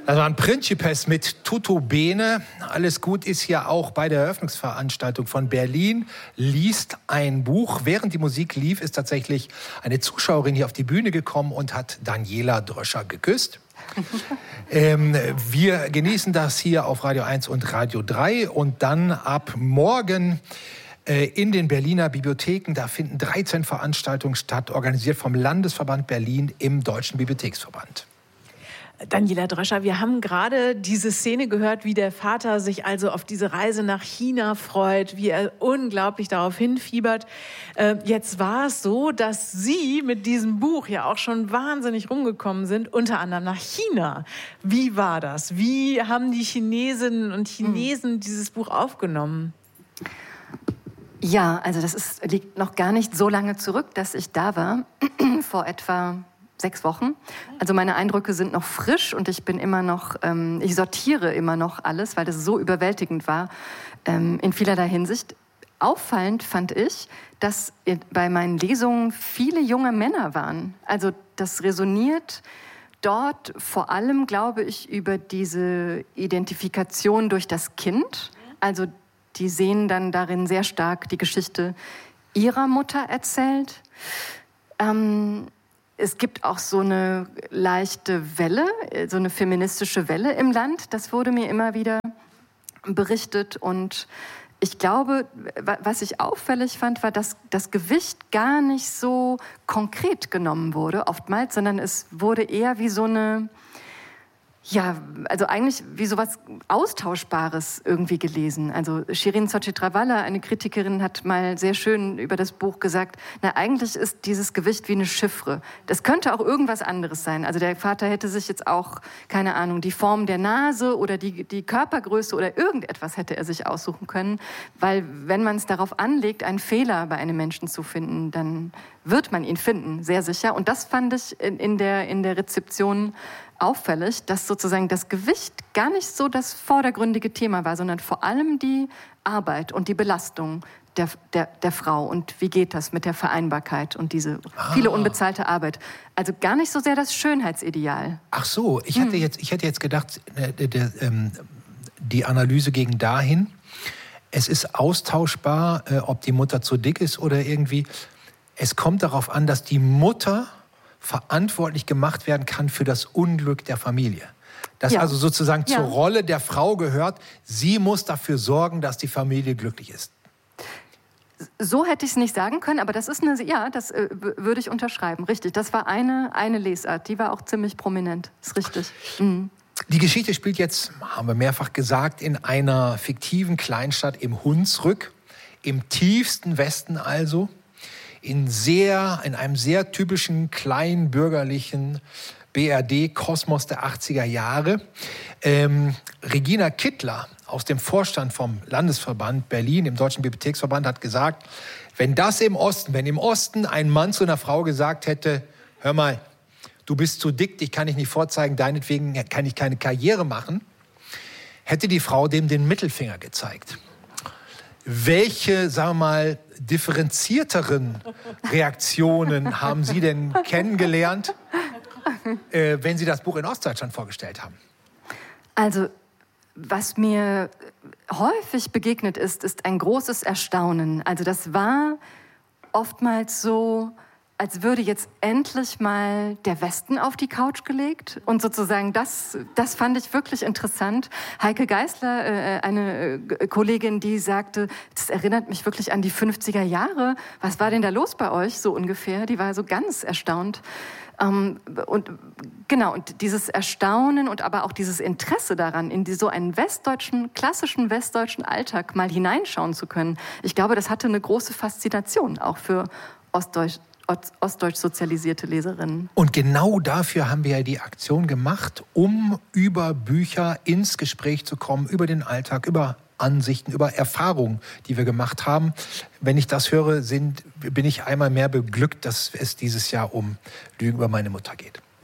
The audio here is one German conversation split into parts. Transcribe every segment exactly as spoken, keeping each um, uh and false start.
Das war ein Principes mit Tutto Bene. Alles gut ist ja auch bei der Eröffnungsveranstaltung von Berlin. Liest ein Buch. Während die Musik lief, ist tatsächlich eine Zuschauerin hier auf die Bühne gekommen und hat Daniela Dröscher geküsst. ähm, wir genießen das hier auf Radio eins und Radio drei. Und dann ab morgen äh, in den Berliner Bibliotheken. Da finden dreizehn Veranstaltungen statt, organisiert vom Landesverband Berlin im Deutschen Bibliotheksverband. Daniela Dröscher, wir haben gerade diese Szene gehört, wie der Vater sich also auf diese Reise nach China freut, wie er unglaublich darauf hinfiebert. Äh, jetzt war es so, dass Sie mit diesem Buch ja auch schon wahnsinnig rumgekommen sind, unter anderem nach China. Wie war das? Wie haben die Chinesinnen und Chinesen hm. dieses Buch aufgenommen? Ja, also das ist, liegt noch gar nicht so lange zurück, dass ich da war, vor etwa sechs Wochen. Also meine Eindrücke sind noch frisch und ich bin immer noch, ähm, ich sortiere immer noch alles, weil das so überwältigend war, ähm, in vielerlei Hinsicht. Auffallend fand ich, dass bei meinen Lesungen viele junge Männer waren. Also das resoniert dort vor allem, glaube ich, über diese Identifikation durch das Kind. Also die sehen dann darin sehr stark die Geschichte ihrer Mutter erzählt. Ähm, Es gibt auch so eine leichte Welle, so eine feministische Welle im Land. Das wurde mir immer wieder berichtet. Und ich glaube, was ich auffällig fand, war, dass das Gewicht gar nicht so konkret genommen wurde, oftmals, sondern es wurde eher wie so eine, ja, also eigentlich wie so was Austauschbares irgendwie gelesen. Also Shirin Sochitrawala, eine Kritikerin, hat mal sehr schön über das Buch gesagt, na, eigentlich ist dieses Gewicht wie eine Chiffre. Das könnte auch irgendwas anderes sein. Also der Vater hätte sich jetzt auch, keine Ahnung, die Form der Nase oder die, die Körpergröße oder irgendetwas hätte er sich aussuchen können. Weil wenn man es darauf anlegt, einen Fehler bei einem Menschen zu finden, dann wird man ihn finden, sehr sicher. Und das fand ich in, in, der, in der Rezeption auffällig, dass sozusagen das Gewicht gar nicht so das vordergründige Thema war, sondern vor allem die Arbeit und die Belastung der, der, der Frau. Und wie geht das mit der Vereinbarkeit und diese ah. viele unbezahlte Arbeit. Also gar nicht so sehr das Schönheitsideal. Ach so, ich hätte, hm. jetzt, ich hätte jetzt gedacht, äh, der, der, ähm, die Analyse ging dahin, es ist austauschbar, äh, ob die Mutter zu dick ist oder irgendwie. Es kommt darauf an, dass die Mutter verantwortlich gemacht werden kann für das Unglück der Familie. Das ja. also sozusagen ja. zur Rolle der Frau gehört. Sie muss dafür sorgen, dass die Familie glücklich ist. So hätte ich es nicht sagen können, aber das ist eine, ja, das äh, würde ich unterschreiben. Richtig, das war eine, eine Lesart, die war auch ziemlich prominent. Ist richtig. Mhm. Die Geschichte spielt jetzt, haben wir mehrfach gesagt, in einer fiktiven Kleinstadt im Hunsrück, im tiefsten Westen also. In, sehr, in einem sehr typischen kleinbürgerlichen B R D-Kosmos der achtziger Jahre. Ähm, Regina Kittler aus dem Vorstand vom Landesverband Berlin, im Deutschen Bibliotheksverband, hat gesagt, wenn das im Osten, wenn im Osten ein Mann zu einer Frau gesagt hätte, hör mal, du bist zu dick, dich kann ich nicht vorzeigen, deinetwegen kann ich keine Karriere machen, hätte die Frau dem den Mittelfinger gezeigt. Welche, sagen wir mal, differenzierteren Reaktionen haben Sie denn kennengelernt, äh, wenn Sie das Buch in Ostdeutschland vorgestellt haben? Also, was mir häufig begegnet ist, ist ein großes Erstaunen. Also das war oftmals so, als würde jetzt endlich mal der Westen auf die Couch gelegt. Und sozusagen, das, das fand ich wirklich interessant. Heike Geisler, äh, eine äh, Kollegin, die sagte, das erinnert mich wirklich an die fünfziger Jahre. Was war denn da los bei euch, so ungefähr? Die war so ganz erstaunt. Ähm, und genau, und dieses Erstaunen und aber auch dieses Interesse daran, in die, so einen westdeutschen, klassischen westdeutschen Alltag mal hineinschauen zu können, ich glaube, das hatte eine große Faszination, auch für Ostdeutsch. ostdeutsch sozialisierte Leserinnen. Und genau dafür haben wir ja die Aktion gemacht, um über Bücher ins Gespräch zu kommen, über den Alltag, über Ansichten, über Erfahrungen, die wir gemacht haben. Wenn ich das höre, sind, bin ich einmal mehr beglückt, dass es dieses Jahr um Lügen über meine Mutter geht.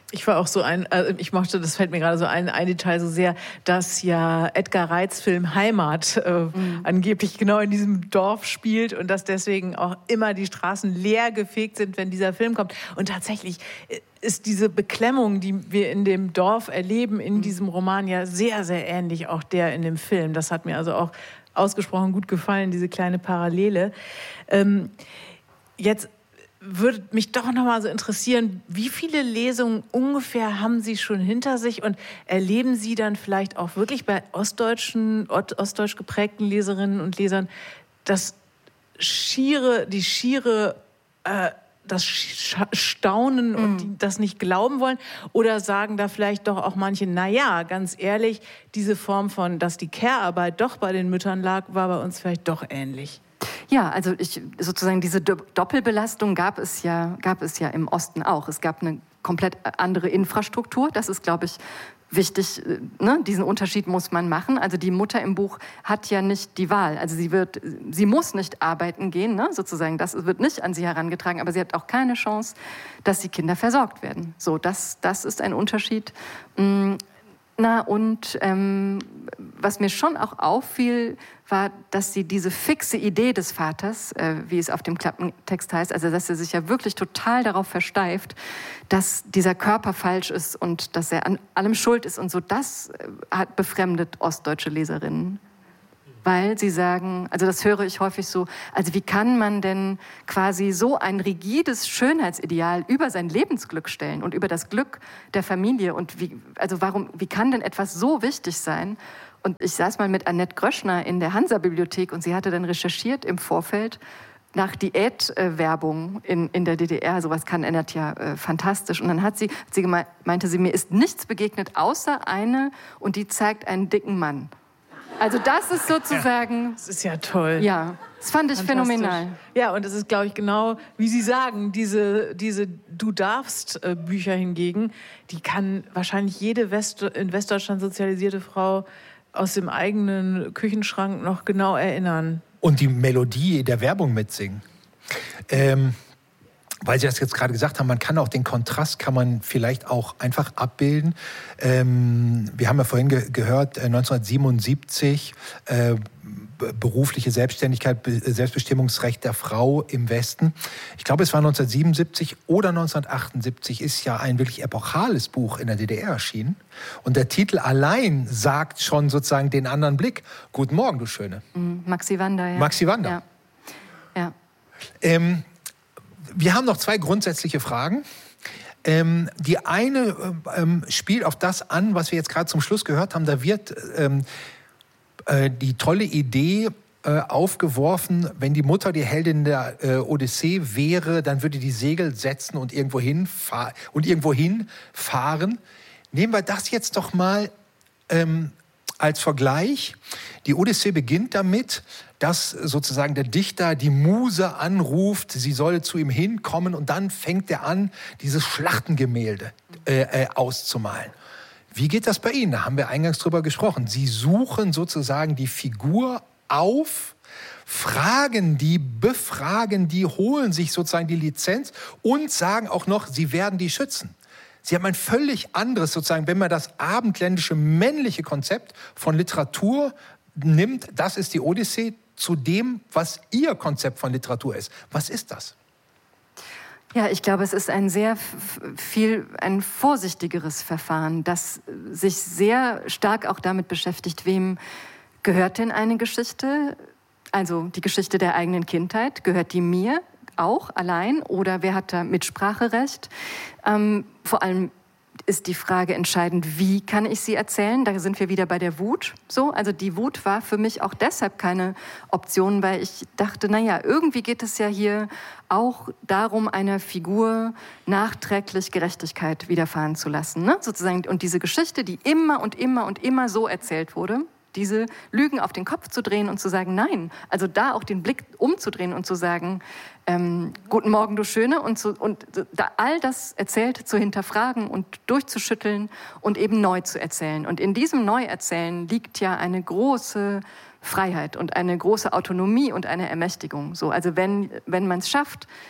Ich war auch so ein, also ich mochte, das fällt mir gerade so ein, ein Detail so sehr, dass ja Edgar Reitz Film Heimat äh, mhm. angeblich genau in diesem Dorf spielt und dass deswegen auch immer die Straßen leer gefegt sind, wenn dieser Film kommt. Und tatsächlich ist diese Beklemmung, die wir in dem Dorf erleben, in diesem Roman ja sehr, sehr ähnlich auch der in dem Film. Das hat mir also auch ausgesprochen gut gefallen, diese kleine Parallele. Ähm, jetzt würde mich doch noch mal so interessieren, wie viele Lesungen ungefähr haben Sie schon hinter sich und erleben Sie dann vielleicht auch wirklich bei ostdeutschen, ostdeutsch geprägten Leserinnen und Lesern das schiere, die schiere, äh, das Staunen und die, das nicht glauben wollen? Oder sagen da vielleicht doch auch manche, na ja, ganz ehrlich, diese Form von, dass die Care-Arbeit doch bei den Müttern lag, war bei uns vielleicht doch ähnlich? Ja, also ich, sozusagen diese Doppelbelastung gab es ja, gab es ja im Osten auch. Es gab eine komplett andere Infrastruktur. Das ist, glaube ich, wichtig. Ne? Diesen Unterschied muss man machen. Also die Mutter im Buch hat ja nicht die Wahl. Also sie wird, sie muss nicht arbeiten gehen, ne? Sozusagen. Das wird nicht an sie herangetragen. Aber sie hat auch keine Chance, dass die Kinder versorgt werden. So, das, das ist ein Unterschied. Na, und ähm, was mir schon auch auffiel, war, dass sie diese fixe Idee des Vaters, äh, wie es auf dem Klappentext heißt, also dass er sich ja wirklich total darauf versteift, dass dieser Körper falsch ist und dass er an allem schuld ist und so, das äh, hat befremdet ostdeutsche Leserinnen. Weil sie sagen, also das höre ich häufig so, also wie kann man denn quasi so ein rigides Schönheitsideal über sein Lebensglück stellen und über das Glück der Familie und wie, also warum, wie kann denn etwas so wichtig sein? Und ich saß mal mit Annette Gröschner in der Hansa-Bibliothek und sie hatte dann recherchiert im Vorfeld nach Diätwerbung in, in der D D R. Sowas kann Annette ja äh, fantastisch. Und dann hat sie, sie gemeint, meinte sie, mir ist nichts begegnet, außer eine und die zeigt einen dicken Mann. Also das ist sozusagen... Ja, das ist ja toll. Ja, das fand ich phänomenal. Ja, und das ist, glaube ich, genau, wie Sie sagen, diese, diese Du darfst äh, Bücher hingegen, die kann wahrscheinlich jede West, in Westdeutschland sozialisierte Frau aus dem eigenen Küchenschrank noch genau erinnern. Und die Melodie der Werbung mitsingen. Ähm... Weil Sie das jetzt gerade gesagt haben, man kann auch den Kontrast, kann man vielleicht auch einfach abbilden. Ähm, wir haben ja vorhin ge- gehört, äh, neunzehnhundertsiebenundsiebzig, äh, berufliche Selbstständigkeit, Be- Selbstbestimmungsrecht der Frau im Westen. Ich glaube, es war neunzehnhundertsiebenundsiebzig oder neunzehnhundertachtundsiebzig, ist ja ein wirklich epochales Buch in der D D R erschienen. Und der Titel allein sagt schon sozusagen den anderen Blick. Guten Morgen, du Schöne. Mhm, Maxi Wander, ja. Maxi Wander. Ja. Ja. Ähm, Wir haben noch zwei grundsätzliche Fragen. Ähm, die eine ähm, spielt auf das an, was wir jetzt gerade zum Schluss gehört haben. Da wird ähm, äh, die tolle Idee äh, aufgeworfen, wenn die Mutter die Heldin der äh, Odyssee wäre, dann würde die Segel setzen und irgendwo hinfahr- und irgendwo hinfahren. Nehmen wir das jetzt doch mal ähm, als Vergleich. Die Odyssee beginnt damit, dass sozusagen der Dichter die Muse anruft, sie solle zu ihm hinkommen und dann fängt er an, dieses Schlachtengemälde äh, äh, auszumalen. Wie geht das bei Ihnen? Da haben wir eingangs drüber gesprochen. Sie suchen sozusagen die Figur auf, fragen die, befragen die, holen sich sozusagen die Lizenz und sagen auch noch, sie werden die schützen. Sie haben ein völlig anderes, sozusagen, wenn man das abendländische männliche Konzept von Literatur nimmt, das ist die Odyssee, zu dem, was Ihr Konzept von Literatur ist. Was ist das? Ja, ich glaube, es ist ein sehr viel, ein vorsichtigeres Verfahren, das sich sehr stark auch damit beschäftigt, wem gehört denn eine Geschichte? Also die Geschichte der eigenen Kindheit, gehört die mir auch allein oder wer hat da Mitspracherecht? Ähm, vor allem ist die Frage entscheidend, wie kann ich sie erzählen? Da sind wir wieder bei der Wut. So, also die Wut war für mich auch deshalb keine Option, weil ich dachte, naja, irgendwie geht es ja hier auch darum, einer Figur nachträglich Gerechtigkeit widerfahren zu lassen. Ne? Sozusagen. Und diese Geschichte, die immer und immer und immer so erzählt wurde, diese Lügen auf den Kopf zu drehen und zu sagen, nein, also da auch den Blick umzudrehen und zu sagen, ähm, guten Morgen, du Schöne, und, zu, und da all das Erzählte zu hinterfragen und durchzuschütteln und eben neu zu erzählen. Und in diesem Neuerzählen liegt ja eine große Freiheit und eine große Autonomie und eine Ermächtigung. So, also wenn, wenn man es schafft,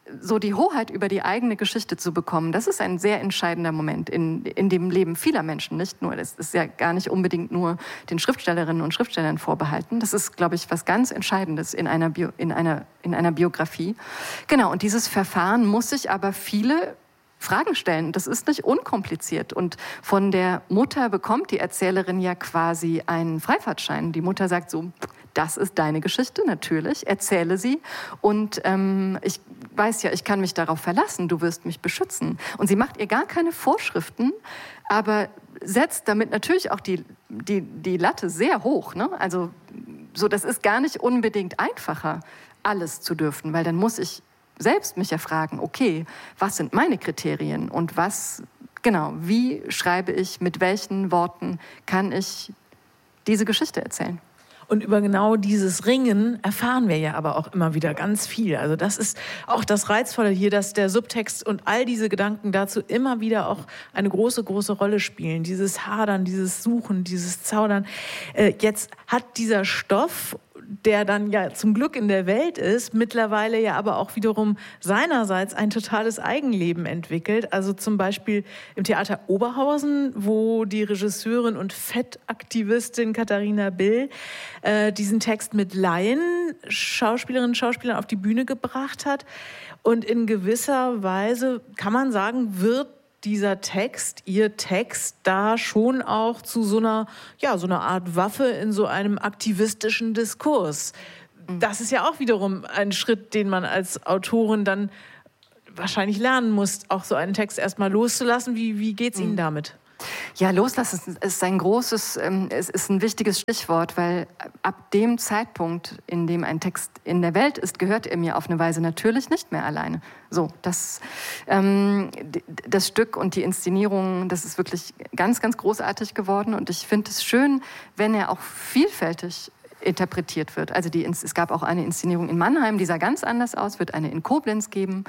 so die Hoheit über die eigene Geschichte zu bekommen, das ist ein sehr entscheidender Moment in, in dem Leben vieler Menschen. Nicht nur, das ist ja gar nicht unbedingt nur den Schriftstellerinnen und Schriftstellern vorbehalten. Das ist, glaube ich, was ganz Entscheidendes in einer, Bio, in einer, in einer Biografie. Genau, und dieses Verfahren muss sich aber viele Fragen stellen. Das ist nicht unkompliziert. Und von der Mutter bekommt die Erzählerin ja quasi einen Freifahrtschein. Die Mutter sagt so, das ist deine Geschichte, natürlich, erzähle sie. Und ähm, ich weiß ja, ich kann mich darauf verlassen, du wirst mich beschützen. Und sie macht ihr gar keine Vorschriften, aber setzt damit natürlich auch die, die, die Latte sehr hoch. Ne? Also so, das ist gar nicht unbedingt einfacher, alles zu dürfen, weil dann muss ich selbst mich ja fragen, okay, was sind meine Kriterien und was, genau, wie schreibe ich, mit welchen Worten kann ich diese Geschichte erzählen? Und über genau dieses Ringen erfahren wir ja aber auch immer wieder ganz viel. Also das ist auch das Reizvolle hier, dass der Subtext und all diese Gedanken dazu immer wieder auch eine große, große Rolle spielen. Dieses Hadern, dieses Suchen, dieses Zaudern. Äh, jetzt hat dieser Stoff, der dann ja zum Glück in der Welt ist, mittlerweile ja aber auch wiederum seinerseits ein totales Eigenleben entwickelt. Also zum Beispiel im Theater Oberhausen, wo die Regisseurin und Fettaktivistin Katharina Bill äh, diesen Text mit Laien, Schauspielerinnen und Schauspielern auf die Bühne gebracht hat. Und in gewisser Weise, kann man sagen, wird dieser Text, ihr Text, da schon auch zu so einer, ja, so einer Art Waffe in so einem aktivistischen Diskurs. Das ist ja auch wiederum ein Schritt, den man als Autorin dann wahrscheinlich lernen muss, auch so einen Text erstmal loszulassen. Wie, wie geht's Ihnen damit? Ja, loslassen ist ein großes, ähm, es ist ein wichtiges Stichwort, weil ab dem Zeitpunkt, in dem ein Text in der Welt ist, gehört er mir auf eine Weise natürlich nicht mehr alleine. So, das, ähm, das Stück und die Inszenierung, das ist wirklich ganz, ganz großartig geworden und ich finde es schön, wenn er auch vielfältig interpretiert wird. Also die, es gab auch eine Inszenierung in Mannheim, die sah ganz anders aus, wird eine in Koblenz geben.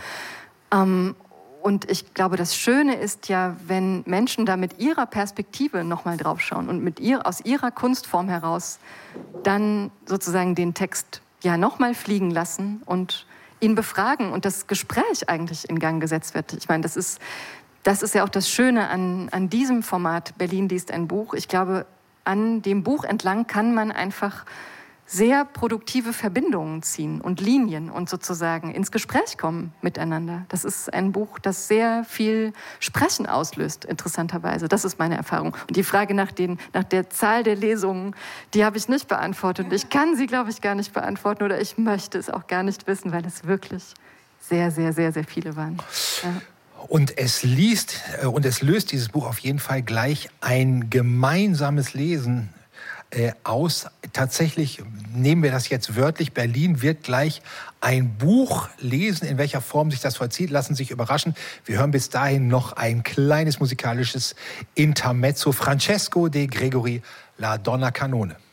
Ähm, Und ich glaube, das Schöne ist ja, wenn Menschen da mit ihrer Perspektive nochmal draufschauen und mit ihr, aus ihrer Kunstform heraus dann sozusagen den Text ja nochmal fliegen lassen und ihn befragen und das Gespräch eigentlich in Gang gesetzt wird. Ich meine, das ist, das ist ja auch das Schöne an, an diesem Format Berlin liest ein Buch. Ich glaube, an dem Buch entlang kann man einfach sehr produktive Verbindungen ziehen und Linien und sozusagen ins Gespräch kommen miteinander. Das ist ein Buch, das sehr viel Sprechen auslöst, interessanterweise. Das ist meine Erfahrung. Und die Frage nach, den, nach der Zahl der Lesungen, die habe ich nicht beantwortet. Und ich kann sie, glaube ich, gar nicht beantworten oder ich möchte es auch gar nicht wissen, weil es wirklich sehr, sehr, sehr, sehr viele waren. Ja. Und es liest und es löst dieses Buch auf jeden Fall gleich ein gemeinsames Lesen Äh, aus. Tatsächlich nehmen wir das jetzt wörtlich. Berlin wird gleich ein Buch lesen. In welcher Form sich das vollzieht, lassen sich überraschen. Wir hören bis dahin noch ein kleines musikalisches Intermezzo. Francesco de Gregori, La Donna Canone.